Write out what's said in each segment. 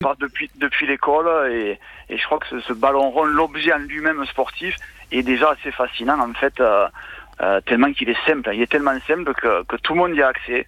Depuis l'école et je crois que ce ballon rond, l'objet en lui-même sportif, est déjà assez fascinant en fait, tellement qu'il est simple. Il est tellement simple que tout le monde y a accès.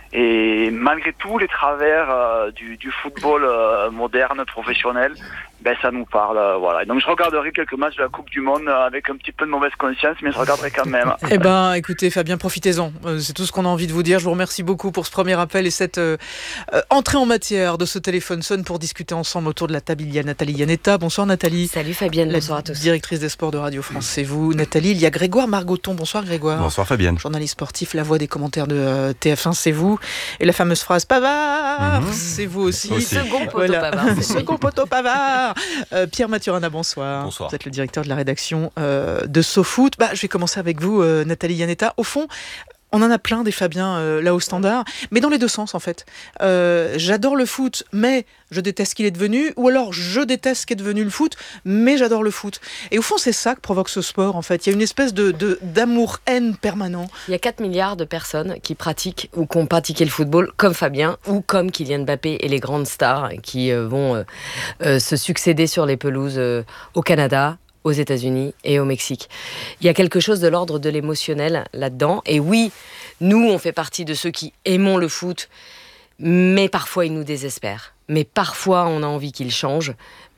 Et malgré tous les travers du football moderne, professionnel, ça nous parle. Voilà. Et donc je regarderai quelques matchs de la Coupe du Monde avec un petit peu de mauvaise conscience, mais je regarderai quand même. Écoutez Fabien, profitez-en. C'est tout ce qu'on a envie de vous dire. Je vous remercie beaucoup pour ce premier appel et cette entrée en matière de ce téléphone sonne pour discuter ensemble autour de la table. Il y a Nathalie Yanetta. Bonsoir Nathalie. Salut Fabienne, bonsoir à tous. Directrice des sports de Radio France. C'est vous Nathalie. Il y a Grégoire Margoton. Bonsoir Grégoire. Bonsoir Fabienne. Journaliste sportif, la voix des commentaires de TF1, c'est vous. Et la fameuse phrase Pavard, c'est vous aussi. Second poteau Pavard. Second poteau Pavard. Pierre Maturana, bonsoir. Bonsoir. Vous êtes le directeur de la rédaction de SoFoot. Je vais commencer avec vous, Nathalie Yanetta. Au fond, on en a plein des Fabiens là au standard, mais dans les deux sens en fait. J'adore le foot, mais je déteste ce qu'il est devenu, ou alors je déteste ce qu'est devenu le foot, mais j'adore le foot. Et au fond, c'est ça que provoque ce sport en fait. Il y a une espèce d'amour-haine permanent. Il y a 4 milliards de personnes qui pratiquent ou qui ont pratiqué le football comme Fabien ou comme Kylian Mbappé et les grandes stars qui vont se succéder sur les pelouses au Canada, aux États-Unis et au Mexique. Il y a quelque chose de l'ordre de l'émotionnel là-dedans. Et oui, nous, on fait partie de ceux qui aimons le foot, mais parfois il nous désespère. Mais parfois, on a envie qu'il change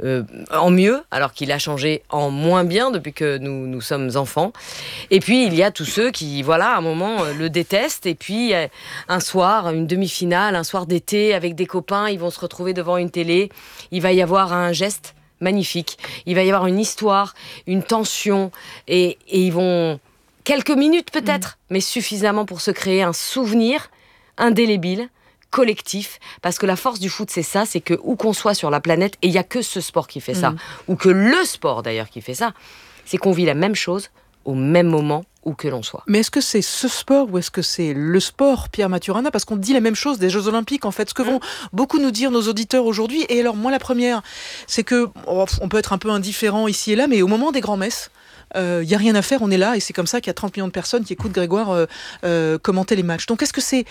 en mieux, alors qu'il a changé en moins bien depuis que nous sommes enfants. Et puis, il y a tous ceux qui, à un moment, le détestent. Et puis, un soir, une demi-finale, un soir d'été, avec des copains, ils vont se retrouver devant une télé. Il va y avoir un geste magnifique. Il va y avoir une histoire, une tension, et ils vont, quelques minutes peut-être, mais suffisamment pour se créer un souvenir indélébile, collectif, parce que la force du foot, c'est ça, c'est que où qu'on soit sur la planète, et il n'y a que ce sport qui fait ça, ou que le sport d'ailleurs qui fait ça, c'est qu'on vit la même chose au même moment, où que l'on soit. Mais est-ce que c'est ce sport ou est-ce que c'est le sport, Pierre Maturana? Parce qu'on dit la même chose des Jeux Olympiques, en fait. Ce que vont beaucoup nous dire nos auditeurs aujourd'hui, et alors moi la première, c'est que on peut être un peu indifférent ici et là, mais au moment des grands-messes, il n'y a rien à faire, on est là, et c'est comme ça qu'il y a 30 millions de personnes qui écoutent Grégoire commenter les matchs. Donc est-ce que c'est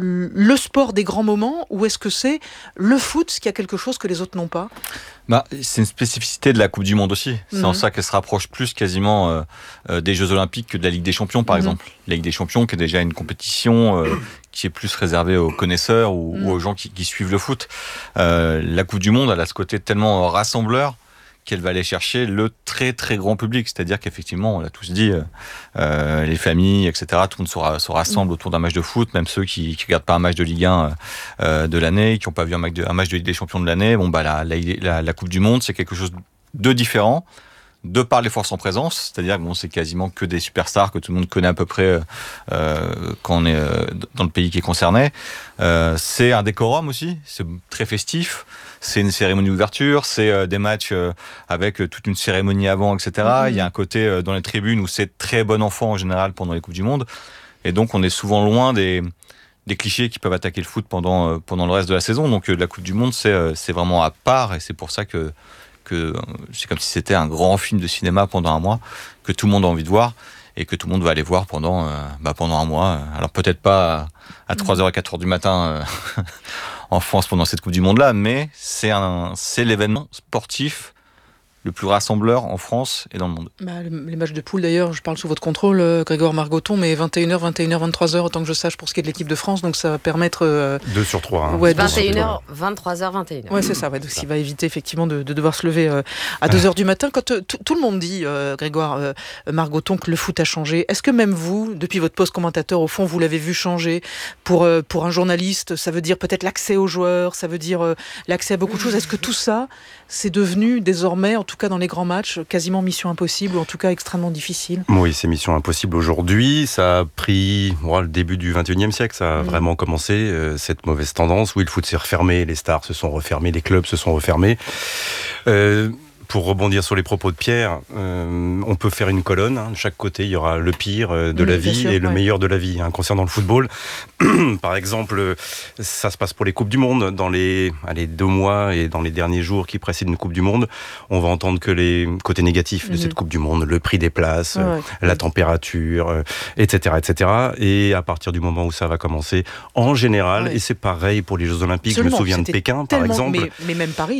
le sport des grands moments, ou est-ce que c'est le foot qui a quelque chose que les autres n'ont pas? C'est une spécificité de la Coupe du Monde aussi. C'est en ça qu'elle se rapproche plus quasiment des Jeux Olympiques que de la Ligue des Champions, par exemple. La Ligue des Champions, qui est déjà une compétition qui est plus réservée aux connaisseurs ou aux gens qui suivent le foot. La Coupe du Monde, elle a ce côté tellement rassembleur qu'elle va aller chercher le très très grand public. C'est-à-dire qu'effectivement, on l'a tous dit, les familles, etc., tout le monde se rassemble autour d'un match de foot, même ceux qui ne regardent pas un match de Ligue 1 de l'année, qui n'ont pas vu un match de Ligue des Champions de l'année. La Coupe du Monde, c'est quelque chose de différent, de par les forces en présence, c'est-à-dire que c'est quasiment que des superstars que tout le monde connaît à peu près quand on est dans le pays qui est concerné. C'est un décorum aussi, c'est très festif. C'est une cérémonie d'ouverture, c'est des matchs avec toute une cérémonie avant, etc. Il y a un côté dans les tribunes où c'est très bon enfant en général pendant les Coupes du Monde. Et donc on est souvent loin des clichés qui peuvent attaquer le foot pendant le reste de la saison. Donc la Coupe du Monde, c'est vraiment à part, et c'est pour ça que c'est comme si c'était un grand film de cinéma pendant un mois, que tout le monde a envie de voir, et que tout le monde va aller voir pendant un mois. Alors peut-être pas à 3h et 4h du matin en France pendant cette Coupe du Monde-là, mais c'est l'événement sportif le plus rassembleur en France et dans le monde. Les matchs de poule d'ailleurs, je parle sous votre contrôle, Grégoire Margoton, mais 21h, 23h, autant que je sache pour ce qui est de l'équipe de France, donc ça va permettre... 2 sur 3. 21h, 23h, 21h. Ouais, c'est ça, donc il va éviter effectivement de devoir se lever à 2h du matin. Quand tout le monde dit, Grégoire Margoton, que le foot a changé, est-ce que même vous, depuis votre poste commentateur, au fond, vous l'avez vu changer pour un journaliste? Ça veut dire peut-être l'accès aux joueurs, ça veut dire l'accès à beaucoup de choses. Est-ce que tout ça, c'est devenu désormais, en tout cas dans les grands matchs, quasiment mission impossible, ou en tout cas extrêmement difficile? Oui, c'est mission impossible aujourd'hui. Ça a pris le début du 21e siècle, ça a vraiment commencé, cette mauvaise tendance. Oui, le foot s'est refermé, les stars se sont refermées, les clubs se sont refermés. pour rebondir sur les propos de Pierre, on peut faire une colonne. De chaque côté, il y aura le pire de la vie et le meilleur de la vie. Concernant le football, par exemple, ça se passe pour les Coupes du Monde. Dans les 2 mois et dans les derniers jours qui précèdent une Coupe du Monde, on va entendre que les côtés négatifs de cette Coupe du Monde, le prix des places, la température, etc., etc. Et à partir du moment où ça va commencer, en général, et c'est pareil pour les Jeux Olympiques, je me souviens de Pékin, par exemple. Mais même Paris.